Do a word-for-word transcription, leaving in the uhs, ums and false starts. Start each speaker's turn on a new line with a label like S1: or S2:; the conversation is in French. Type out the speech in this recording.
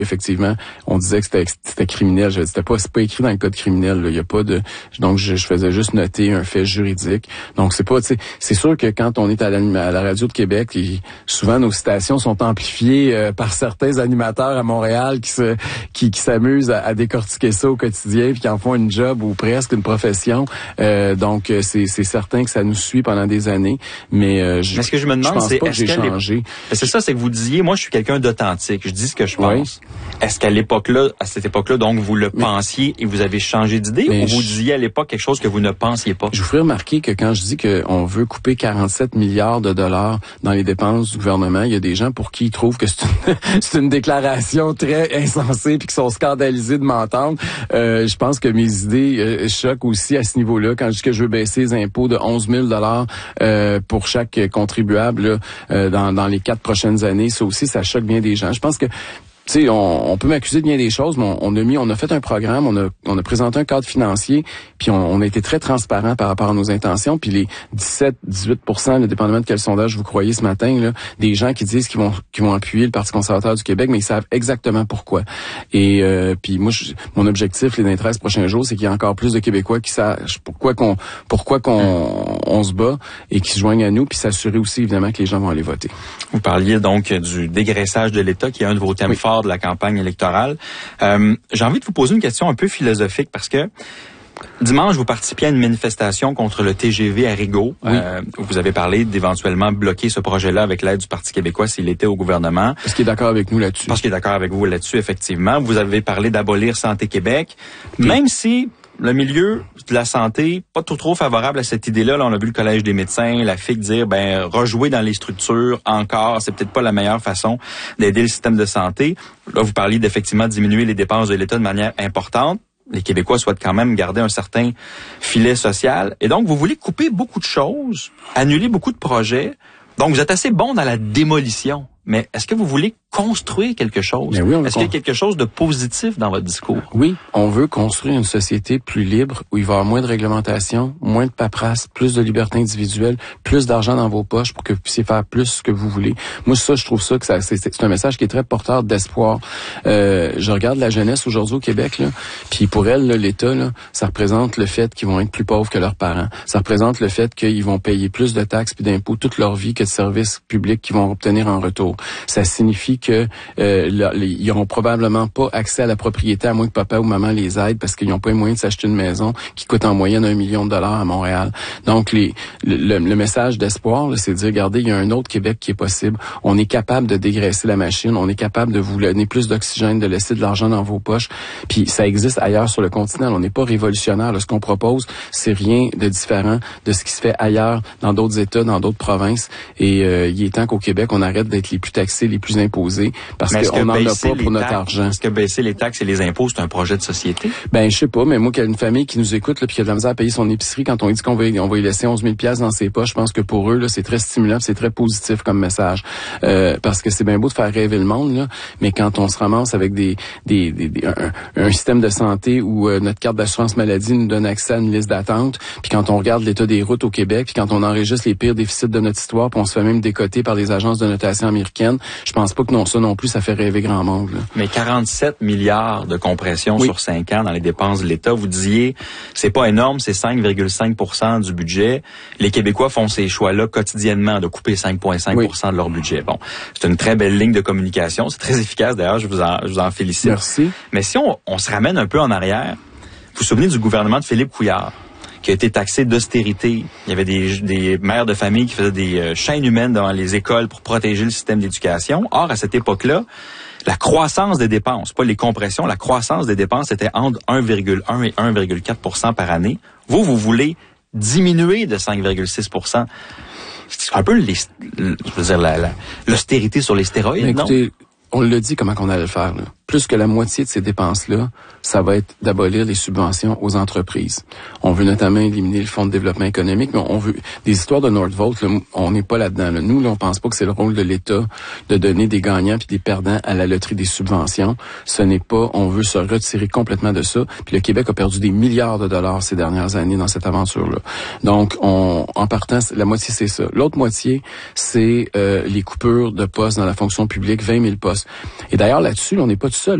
S1: effectivement, on disait que c'était, c'était criminel. Je c'était pas, c'est pas écrit dans le code criminel. Il y a pas de, donc je, je faisais juste noter un fait juridique. Donc c'est pas, tu sais, c'est sûr que quand on est à la, à la radio de Québec, et souvent nos citations sont amplifiées euh, par certains animateurs à Montréal qui se, qui, qui s'amusent à, à décortiquer ça au quotidien, puis qui en font une job ou presque une profession. Euh, donc c'est, c'est certain que ça nous suit pendant des années. Mais, euh, je,
S2: mais ce que je me demande,
S1: je pense
S2: c'est
S1: pas que
S2: est-ce
S1: j'ai changé.
S2: C'est ça, c'est que vous disiez, moi je suis quelqu'un d'authentique. Je dis ce que je pense. Oui. Est-ce qu'à l'époque-là, à cette époque-là, donc vous le mais, pensiez et vous avez changé d'idée, ou vous disiez à l'époque quelque chose que vous ne pensiez pas?
S1: Je vous ferai remarquer que quand je dis qu'on veut couper quarante-sept milliards de dollars dans les dépenses du gouvernement, il y a des gens pour qui ils trouvent que c'est une, c'est une déclaration très insensée puis qui sont scandalisés de m'entendre. Euh, je pense que mes idées euh, choquent aussi à ce niveau-là. Quand je dis que je veux baisser les impôts de onze mille dollars euh, pour chaque contribuable là, euh, dans, dans les quatre prochaines années, ça aussi, ça choque bien des gens. Je pense que tu sais, on, on peut m'accuser de bien des choses, mais on, on a mis, on a fait un programme, on a, on a présenté un cadre financier, puis on, on a été très transparent par rapport à nos intentions. Puis les dix-sept à dix-huit pour cent, le dépendamment de quel sondage vous croyez ce matin, là, des gens qui disent qu'ils vont, qu'ils vont appuyer le Parti conservateur du Québec, mais ils savent exactement pourquoi. Et euh, puis moi, je, mon objectif les treize prochains jours, c'est qu'il y ait encore plus de Québécois qui sachent pourquoi qu'on, pourquoi qu'on, on se bat et qui se joignent à nous, puis s'assurer aussi évidemment que les gens vont aller voter.
S2: Vous parliez donc du dégraissage de l'État, qui est un de vos thèmes oui. forts de la campagne électorale. Euh, j'ai envie de vous poser une question un peu philosophique parce que dimanche, vous participiez à une manifestation contre le T G V à Rigaud. Oui. Euh, vous avez parlé d'éventuellement bloquer ce projet-là avec l'aide du Parti québécois s'il était au gouvernement.
S1: Parce qu'il est d'accord avec nous là-dessus.
S2: Parce qu'il est d'accord avec vous là-dessus, effectivement. Vous avez parlé d'abolir Santé Québec. Oui. Même si le milieu de la santé, pas trop trop favorable à cette idée-là. Là, on a vu le Collège des médecins, la F I C dire, ben, rejouer dans les structures encore, c'est peut-être pas la meilleure façon d'aider le système de santé. Là, vous parliez d'effectivement diminuer les dépenses de l'État de manière importante. Les Québécois souhaitent quand même garder un certain filet social. Et donc, vous voulez couper beaucoup de choses, annuler beaucoup de projets. Donc, vous êtes assez bon dans la démolition. Mais est-ce que vous voulez construire quelque chose?
S1: Oui,
S2: est-ce qu'il y a quelque chose de positif dans votre discours?
S1: Oui, on veut construire une société plus libre où il va y avoir moins de réglementation, moins de paperasse, plus de liberté individuelle, plus d'argent dans vos poches pour que vous puissiez faire plus ce que vous voulez. Moi, ça, je trouve ça que ça, c'est, c'est un message qui est très porteur d'espoir. Euh, je regarde la jeunesse aujourd'hui au Québec, là, puis pour elle, là, l'État, là, ça représente le fait qu'ils vont être plus pauvres que leurs parents. Ça représente le fait qu'ils vont payer plus de taxes puis d'impôts toute leur vie que de services publics qu'ils vont obtenir en retour. Ça signifie que euh, là, les, ils n'auront probablement pas accès à la propriété à moins que papa ou maman les aide parce qu'ils n'ont pas les moyens de s'acheter une maison qui coûte en moyenne un million de dollars à Montréal. Donc, les, le, le message d'espoir, là, c'est de dire, regardez, il y a un autre Québec qui est possible. On est capable de dégraisser la machine. On est capable de vous donner plus d'oxygène, de laisser de l'argent dans vos poches. Puis, ça existe ailleurs sur le continent. On n'est pas révolutionnaire. Là. Ce qu'on propose, c'est rien de différent de ce qui se fait ailleurs, dans d'autres États, dans d'autres provinces. Et euh, il est temps qu'au Québec, on arrête d'être les plus taxés, les plus imposés, parce qu'on n'en a pas pour notre argent.
S2: Est-ce que baisser les taxes et les impôts, c'est un projet de société?
S1: Ben, je sais pas, mais moi, qu'il y a une famille qui nous écoute, là, puis qui a de la misère à payer son épicerie, quand on dit qu'on va, on va y laisser onze mille dollars dans ses poches, je pense que pour eux, là, c'est très stimulant, c'est très positif comme message. Euh, parce que c'est bien beau de faire rêver le monde, là, mais quand on se ramasse avec des, des, des, des un, un système de santé où euh, notre carte d'assurance maladie nous donne accès à une liste d'attente, puis quand on regarde l'état des routes au Québec, puis quand on enregistre les pires déficits de notre histoire, puis on se fait même décoter par les agences de notation américaines, je pense pas que non, ça non plus, ça fait rêver grand monde. Là.
S2: Mais quarante-sept milliards de compression oui. sur cinq ans dans les dépenses de l'État, vous disiez, c'est pas énorme, c'est cinq virgule cinq pour cent du budget. Les Québécois font ces choix-là quotidiennement de couper cinq virgule cinq pour cent oui. de leur budget. Bon, c'est une très belle ligne de communication, c'est très efficace d'ailleurs, je vous en, je vous en félicite.
S1: Merci.
S2: Mais si on, on se ramène un peu en arrière, vous vous souvenez du gouvernement de Philippe Couillard, qui a été taxé d'austérité. Il y avait des, des mères de famille qui faisaient des euh, chaînes humaines devant les écoles pour protéger le système d'éducation. Or, à cette époque-là, la croissance des dépenses, pas les compressions, la croissance des dépenses était entre un virgule un et un virgule quatre pour cent par année. Vous, vous voulez diminuer de cinq virgule six pour cent. C'est un peu les, je veux dire, la, la, l'austérité sur les stéroïdes,
S1: mais écoutez,
S2: non?
S1: On l'a dit comment qu'on allait le faire, là. Plus que la moitié de ces dépenses-là, ça va être d'abolir les subventions aux entreprises. On veut notamment éliminer le Fonds de développement économique, mais on veut des histoires de Nordvolt, là, on n'est pas là-dedans. Là. Nous, là, on pense pas que c'est le rôle de l'État de donner des gagnants puis des perdants à la loterie des subventions. Ce n'est pas, on veut se retirer complètement de ça. Puis le Québec a perdu des milliards de dollars ces dernières années dans cette aventure-là. Donc, on, en partant, la moitié, c'est ça. L'autre moitié, c'est euh, les coupures de postes dans la fonction publique, vingt mille postes. Et d'ailleurs, là-dessus, là, on n'est pas tout